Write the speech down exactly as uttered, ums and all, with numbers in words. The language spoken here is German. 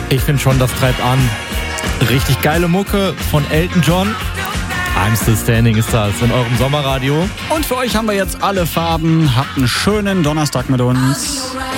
Ich finde schon, das treibt an. Richtig geile Mucke von Elton John. I'm Still Standing ist das in eurem Sommerradio. Und für euch haben wir jetzt alle Farben. Habt einen schönen Donnerstag mit uns.